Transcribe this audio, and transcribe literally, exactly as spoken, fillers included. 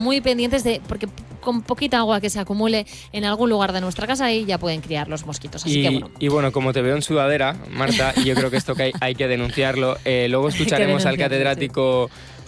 muy pendientes de, porque con poquita agua que se acumule en algún lugar de nuestra casa ahí ya pueden criar los mosquitos. Así y, que bueno. Y bueno, como te veo en sudadera, Marta, y yo creo que esto que hay, hay que denunciarlo, eh, luego escucharemos al catedrático